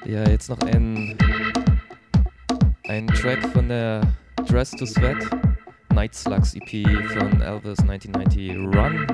Ja, jetzt noch ein Track von der Dress to Sweat Night Slugs EP von Elvis 1990, Run.